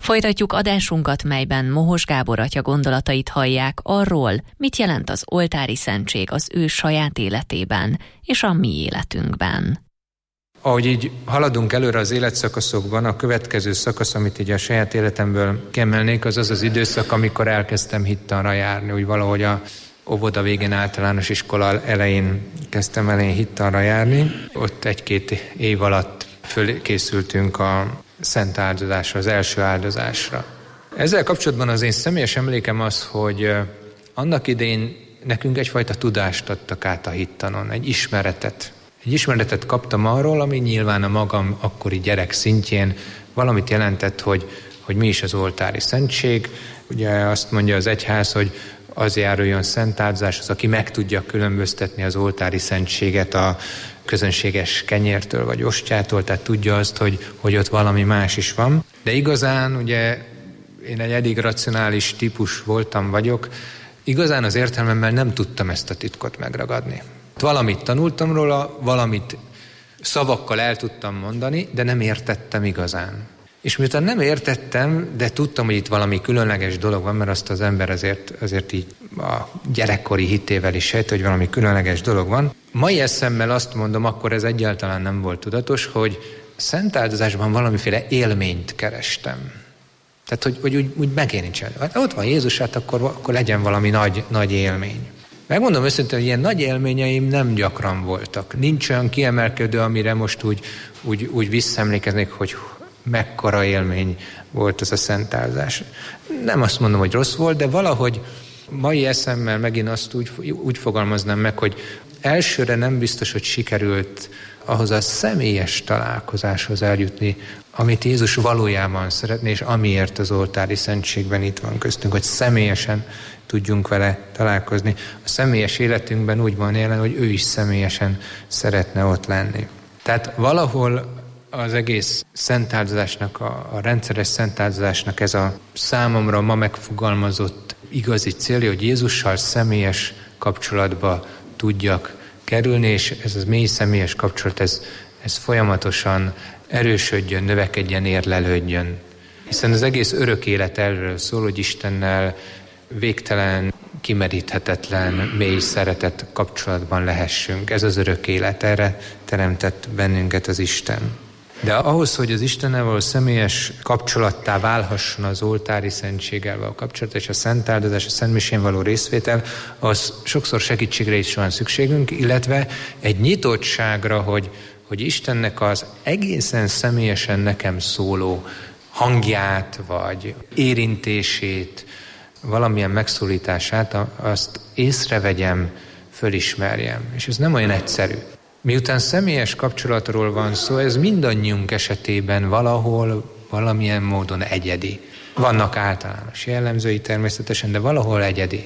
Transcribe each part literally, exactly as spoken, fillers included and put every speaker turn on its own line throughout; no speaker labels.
Folytatjuk adásunkat, melyben Mohos Gábor atya gondolatait hallják arról, mit jelent az oltári szentség az ő saját életében és a mi életünkben.
Ahogy így haladunk előre az életszakaszokban, a következő szakasz, amit így a saját életemből kiemelnék, az az az időszak, amikor elkezdtem hittanra járni, úgy valahogy a óvoda végén, általános iskola elején kezdtem elején hittanra járni. Ott egy-két év alatt fölkészültünk a szent áldozásra, az első áldozásra. Ezzel kapcsolatban az én személyes emlékem az, hogy annak idején nekünk egyfajta tudást adtak át a hittanon, egy ismeretet. Egy ismeretet kaptam arról, ami nyilván a magam akkori gyerek szintjén valamit jelentett, hogy, hogy mi is az oltári szentség. Ugye azt mondja az egyház, hogy az járuljon szent áldozáshoz, aki meg tudja különböztetni az oltári szentséget a közönséges kenyértől vagy ostjától, tehát tudja azt, hogy, hogy ott valami más is van. De igazán, ugye én egy elég racionális típus voltam, vagyok, igazán az értelmemmel nem tudtam ezt a titkot megragadni. Valamit tanultam róla, valamit szavakkal el tudtam mondani, de nem értettem igazán. És miután nem értettem, de tudtam, hogy itt valami különleges dolog van, mert azt az ember azért, azért így a gyerekkori hitével is sejt, hogy valami különleges dolog van. Mai eszemmel azt mondom, akkor ez egyáltalán nem volt tudatos, hogy szent áldozásban valamiféle élményt kerestem. Tehát, hogy, hogy úgy, úgy megérintsen. Hát ott van Jézus, hát akkor, akkor legyen valami nagy, nagy élmény. Megmondom őszintén, hogy ilyen nagy élményeim nem gyakran voltak. Nincs olyan kiemelkedő, amire most úgy, úgy, úgy visszaemlékeznék, hogy mekkora élmény volt az a szent áldozás. Nem azt mondom, hogy rossz volt, de valahogy mai eszemmel megint azt úgy, úgy fogalmaznám meg, hogy elsőre nem biztos, hogy sikerült ahhoz a személyes találkozáshoz eljutni, amit Jézus valójában szeretné, és amiért az oltári szentségben itt van köztünk, hogy személyesen tudjunk vele találkozni. A személyes életünkben úgy van jelen, hogy ő is személyesen szeretne ott lenni. Tehát valahol az egész szentáldozásnak, a, a rendszeres szentáldozásnak ez a számomra ma megfogalmazott igazi célja, hogy Jézussal személyes kapcsolatba tudjak kerülni, és ez az mély személyes kapcsolat, ez, ez folyamatosan erősödjön, növekedjen, érlelődjön. Hiszen az egész örök élet erről szól, hogy Istennel végtelen, kimeríthetetlen, mély szeretet kapcsolatban lehessünk. Ez az örök élet, erre teremtett bennünket az Isten. De ahhoz, hogy az Istennel való személyes kapcsolattá válhasson az oltári szentséggel való kapcsolat, és a szent áldozás, a szent misén való részvétel, az sokszor segítségre is van szükségünk, illetve egy nyitottságra, hogy, hogy Istennek az egészen személyesen nekem szóló hangját, vagy érintését, valamilyen megszólítását, azt észrevegyem, fölismerjem. És ez nem olyan egyszerű. Miután személyes kapcsolatról van szó, ez mindannyiunk esetében valahol, valamilyen módon egyedi. Vannak általános jellemzői természetesen, de valahol egyedi.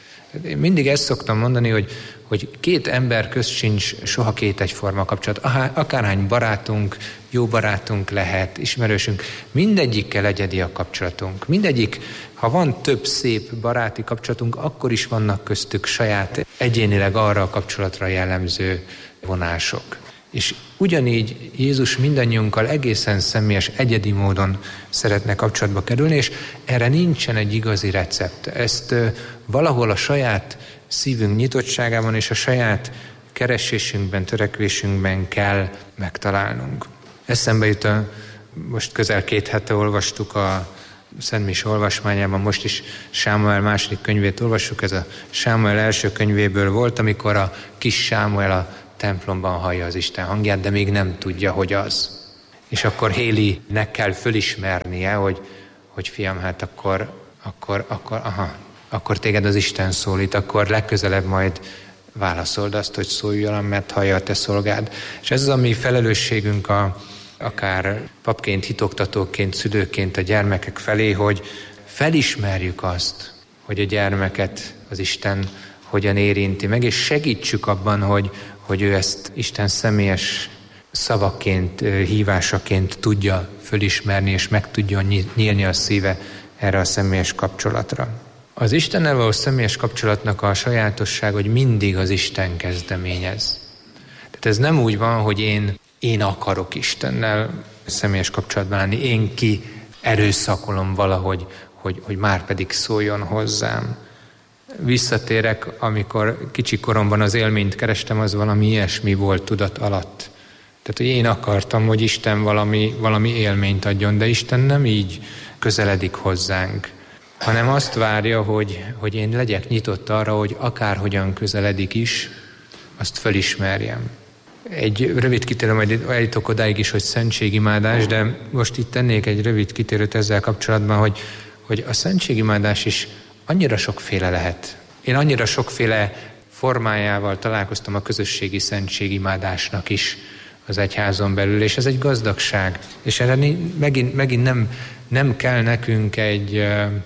Én mindig ezt szoktam mondani, hogy, hogy két ember közt sincs soha két egyforma kapcsolat. Akárhány barátunk, jó barátunk lehet, ismerősünk, mindegyikkel egyedi a kapcsolatunk. Mindegyik, ha van több szép baráti kapcsolatunk, akkor is vannak köztük saját egyénileg arra a kapcsolatra jellemző vonások. És ugyanígy Jézus mindannyiunkkal egészen személyes, egyedi módon szeretne kapcsolatba kerülni, és erre nincsen egy igazi recept. Ezt valahol a saját szívünk nyitottságában és a saját keresésünkben, törekvésünkben kell megtalálnunk. Eszembe jut, a, most közel két hete olvastuk a Szent Mise olvasmányában, most is Sámuel második könyvét olvassuk, ez a Sámuel első könyvéből volt, amikor a kis Sámuel a templomban hallja az Isten hangját, de még nem tudja, hogy az. És akkor Hélinek kell fölismernie, hogy, hogy fiam, hát akkor, akkor, akkor, aha, akkor téged az Isten szólít, akkor legközelebb majd válaszold azt, hogy szóljon, mert hallja a te szolgád. És ez az a mi felelősségünk a, akár papként, hitoktatóként, szülőként a gyermekek felé, hogy felismerjük azt, hogy a gyermeket az Isten hogyan érinti meg, és segítsük abban, hogy, hogy ő ezt Isten személyes szavaként, hívásaként tudja fölismerni, és meg tudjon nyílni a szíve erre a személyes kapcsolatra. Az Istennel való személyes kapcsolatnak a sajátosság, hogy mindig az Isten kezdeményez. Tehát ez nem úgy van, hogy én, én akarok Istennel személyes kapcsolatban lenni, én ki erőszakolom valahogy, hogy, hogy már pedig szóljon hozzám. Visszatérek, amikor kicsi koromban az élményt kerestem, az valami ilyesmi volt tudat alatt. Tehát, hogy én akartam, hogy Isten valami, valami élményt adjon, de Isten nem így közeledik hozzánk, hanem azt várja, hogy, hogy én legyek nyitott arra, hogy akárhogyan közeledik is, azt felismerjem. Egy rövid kitérő, majd eljutok odáig is, hogy szentségimádás, de most itt tennék egy rövid kitérőt ezzel kapcsolatban, hogy, hogy a szentségimádás is annyira sokféle lehet. Én annyira sokféle formájával találkoztam a közösségi szentségimádásnak is az egyházon belül, és ez egy gazdagság. És erre megint, megint nem, nem kell nekünk egy,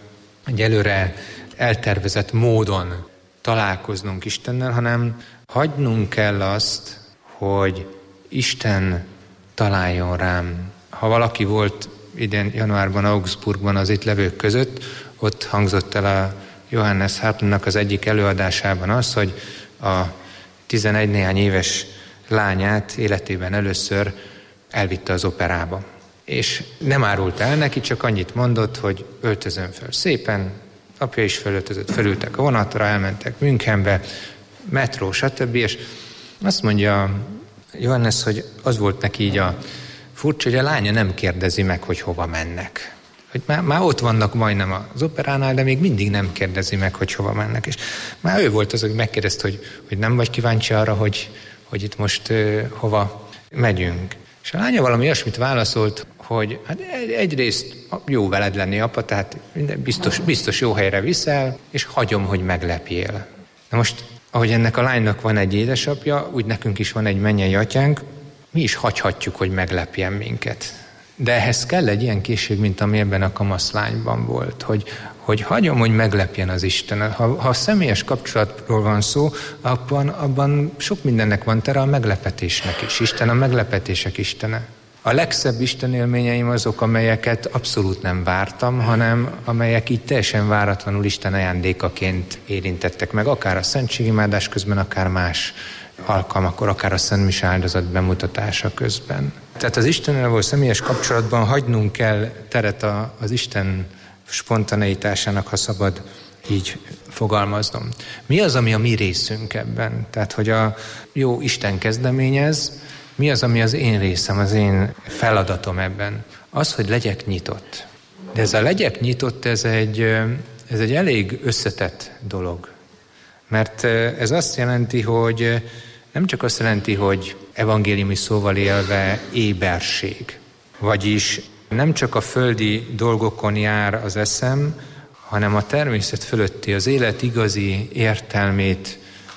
egy előre eltervezett módon találkoznunk Istennel, hanem hagynunk kell azt, hogy Isten találjon rám. Ha valaki volt idén januárban Augsburgban az itt levők között, ott hangzott el a Johannes Hartmannnak az egyik előadásában az, hogy a tizenegy néhány éves lányát életében először elvitte az operába. És nem árult el neki, csak annyit mondott, hogy öltözön föl szépen, apja is fölöltözött, felültek a vonatra, elmentek Münchenbe, metró, stb. És azt mondja Johannes, hogy az volt neki így a furcsa, hogy a lánya nem kérdezi meg, hogy hova mennek. Hogy már, már ott vannak majdnem az operánál, de még mindig nem kérdezi meg, hogy hova mennek. És már ő volt az, hogy megkérdezte, hogy, hogy nem vagy kíváncsi arra, hogy, hogy itt most uh, hova megyünk. És a lánya valami olyasmit válaszolt, hogy hát egyrészt jó veled lenni, apa, tehát biztos, biztos jó helyre viszel, és hagyom, hogy meglepjél. Na most, ahogy ennek a lánynak van egy édesapja, úgy nekünk is van egy mennyei atyánk, mi is hagyhatjuk, hogy meglepjen minket. De ehhez kell egy ilyen készség, mint ami ebben a kamaszlányban volt, hogy, hogy hagyom, hogy meglepjen az Isten. Ha, ha a személyes kapcsolatról van szó, abban, abban sok mindennek van tere, a meglepetésnek is. Isten a meglepetések istene. A legszebb Isten élményeim azok, amelyeket abszolút nem vártam, hanem amelyek így teljesen váratlanul Isten ajándékaként érintettek meg, akár a szentségimádás közben, akár más alkalmakkor, akár a Szent Mise áldozat bemutatása közben. Tehát az Istennel való személyes kapcsolatban hagynunk kell teret a, az Isten spontaneitásának, ha szabad így fogalmaznom. Mi az, ami a mi részünk ebben? Tehát, hogy a jó Isten kezdeményez, mi az, ami az én részem, az én feladatom ebben? Az, hogy legyek nyitott. De ez a legyek nyitott, ez egy, ez egy elég összetett dolog. Mert ez azt jelenti, hogy nem csak azt jelenti, hogy evangéliumi szóval élve éberség. Vagyis nem csak a földi dolgokon jár az eszem, hanem a természet fölötti, az élet igazi értelmét,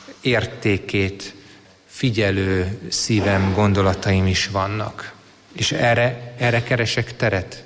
értékét figyelő szívem, gondolataim is vannak. És erre, erre keresek teret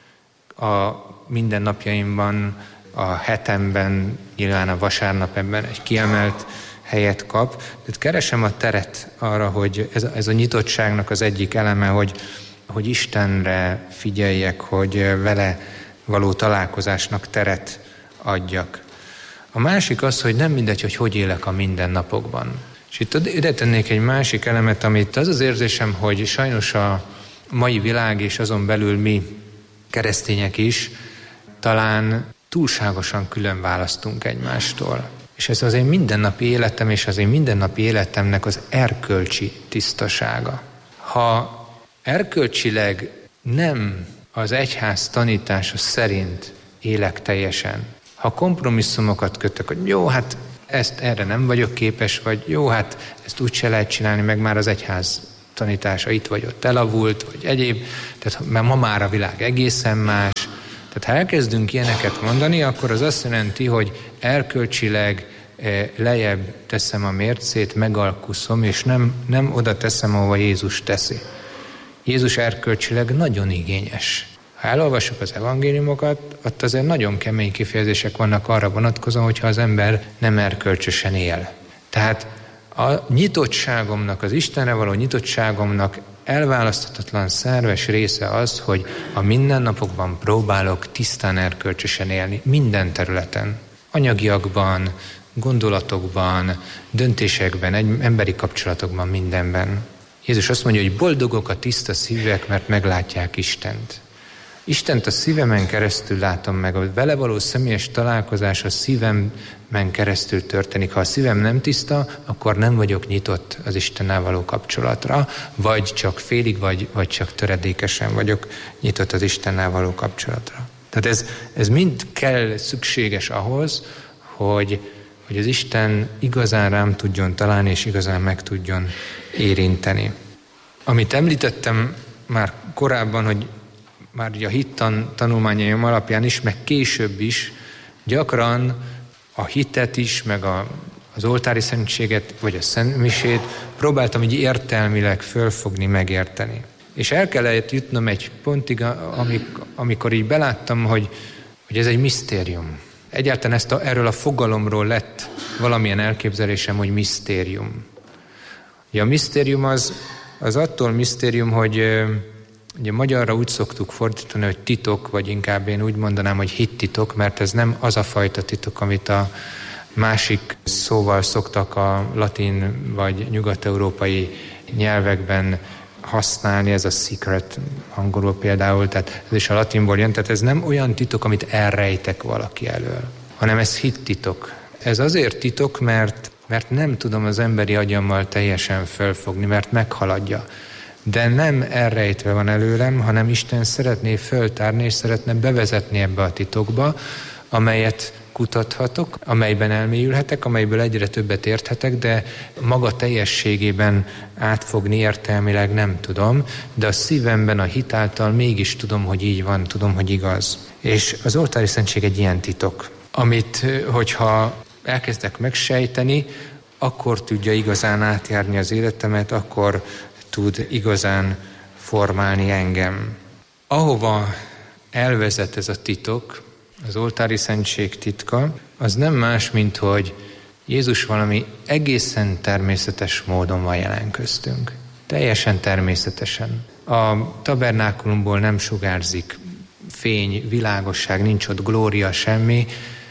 a mindennapjaimban, a hetemben, nyilván a vasárnap ebben egy kiemelt helyet kap. Tehát keresem a teret arra, hogy ez a, ez a nyitottságnak az egyik eleme, hogy, hogy Istenre figyeljek, hogy vele való találkozásnak teret adjak. A másik az, hogy nem mindegy, hogy hogy élek a mindennapokban. És itt ide tennék egy másik elemet, amit az az érzésem, hogy sajnos a mai világ és azon belül mi keresztények is talán túlságosan külön választunk egymástól. És ez az én mindennapi életem és az én mindennapi életemnek az erkölcsi tisztasága. Ha erkölcsileg nem az egyház tanítása szerint élek teljesen, ha kompromisszumokat kötök, hogy jó, hát ezt erre nem vagyok képes, vagy jó, hát ezt úgy se lehet csinálni, meg már az egyház tanítása itt vagy ott elavult, vagy egyéb, tehát mert ma már a világ egészen más. Tehát ha elkezdünk ilyeneket mondani, akkor az azt jelenti, hogy erkölcsileg lejjebb teszem a mércét, megalkuszom, és nem, nem oda teszem, ahova Jézus teszi. Jézus erkölcsileg nagyon igényes. Ha elolvasok az evangéliumokat, ott azért nagyon kemény kifejezések vannak arra vonatkozóan, hogyha az ember nem erkölcsösen él. Tehát a nyitottságomnak, az Istenre való nyitottságomnak elválaszthatatlan szerves része az, hogy a mindennapokban próbálok tisztán erkölcsösen élni, minden területen. Anyagiakban, gondolatokban, döntésekben, egy emberi kapcsolatokban, mindenben. Jézus azt mondja, hogy boldogok a tiszta szívek, mert meglátják Istent. Istent a szívemen keresztül látom meg, a vele való személyes találkozás a szívemen keresztül történik. Ha a szívem nem tiszta, akkor nem vagyok nyitott az Istennel való kapcsolatra, vagy csak félig, vagy, vagy csak töredékesen vagyok nyitott az Istennel való kapcsolatra. Tehát ez, ez mind kell, szükséges ahhoz, hogy, hogy az Isten igazán rám tudjon találni, és igazán meg tudjon érinteni. Amit említettem már korábban, hogy már ugye a hittan tanulmányaim alapján is, meg később is gyakran a hitet is, meg a, az oltári szentséget, vagy a szentmisét próbáltam így értelmileg fölfogni, megérteni. És el kellett jutnom egy pontig, amikor így beláttam, hogy, hogy ez egy misztérium. Egyáltalán ezt a, erről a fogalomról lett valamilyen elképzelésem, hogy misztérium. Ugye a misztérium az, az attól misztérium, hogy ugye magyarra úgy szoktuk fordítani, hogy titok, vagy inkább én úgy mondanám, hogy hittitok, mert ez nem az a fajta titok, amit a másik szóval szoktak a latin vagy nyugat-európai nyelvekben használni, ez a secret angolul például, tehát ez is a latinból jön, tehát ez nem olyan titok, amit elrejtek valaki elől, hanem ez hittitok. Ez azért titok, mert, mert nem tudom az emberi agyammal teljesen fölfogni, mert meghaladja. De nem elrejtve van előlem, hanem Isten szeretné föltárni, és szeretne bevezetni ebbe a titokba, amelyet kutathatok, amelyben elmélyülhetek, amelyből egyre többet érthetek, de maga teljességében átfogni értelmileg nem tudom, de a szívemben a hit által mégis tudom, hogy így van, tudom, hogy igaz. És az oltári szentség egy ilyen titok, amit, hogyha elkezdek megsejteni, akkor tudja igazán átjárni az életemet, akkor tud igazán formálni engem. Ahova elvezet ez a titok, az oltári szentség titka, az nem más, mint hogy Jézus valami egészen természetes módon van jelen köztünk. Teljesen természetesen. A tabernákulumból nem sugárzik fény, világosság, nincs ott glória, semmi.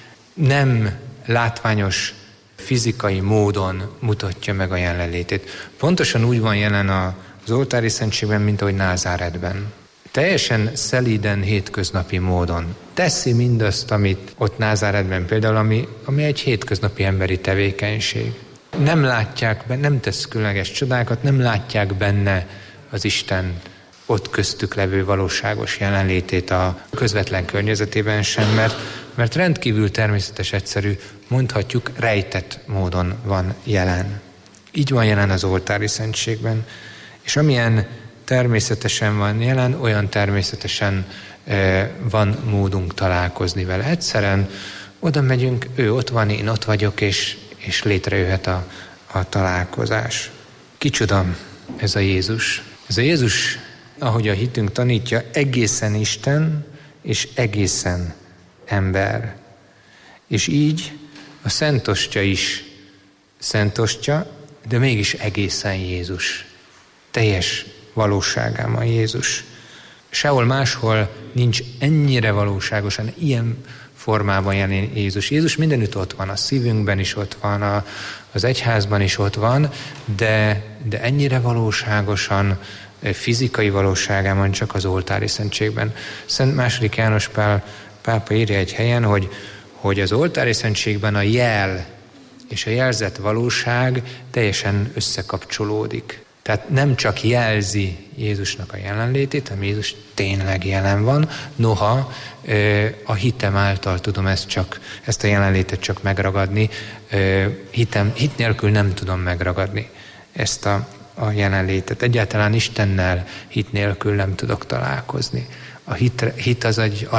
Nem látványos fizikai módon mutatja meg a jelenlétét. Pontosan úgy van jelen az oltári szentségben, mint ahogy Názáretben. Teljesen szelíden, hétköznapi módon teszi mindazt, amit ott Názáretben például, ami, ami egy hétköznapi emberi tevékenység. Nem látják benne, nem tesz különleges csodákat, nem látják benne az Isten ott köztük levő valóságos jelenlétét a közvetlen környezetében sem, mert, mert rendkívül természetes, egyszerű, mondhatjuk, rejtett módon van jelen. Így van jelen az oltári szentségben, és amilyen természetesen van jelen, olyan természetesen e, van módunk találkozni vele. Egyszerűen oda megyünk, ő ott van, én ott vagyok, és, és létrejöhet a, a találkozás. Kicsoda ez a Jézus? Ez a Jézus, ahogy a hitünk tanítja, egészen Isten, és egészen ember. És így a Szentostya is Szentostya, de mégis egészen Jézus. Teljes valóságában Jézus. Sehol máshol nincs ennyire valóságosan, ilyen formában jelen Jézus. Jézus mindenütt ott van, a szívünkben is ott van, a, az egyházban is ott van, de, de ennyire valóságosan, fizikai valóságában csak az oltári szentségben. Szent második János Pál pápa írja egy helyen, hogy, hogy az oltári szentségben a jel és a jelzett valóság teljesen összekapcsolódik. Tehát nem csak jelzi Jézusnak a jelenlétét, hanem Jézus tényleg jelen van, noha a hitem által tudom ezt, csak, ezt a jelenlétet csak megragadni, hitem, hit nélkül nem tudom megragadni ezt a, a jelenlétet. Egyáltalán Istennel hit nélkül nem tudok találkozni. A hit, hit az egy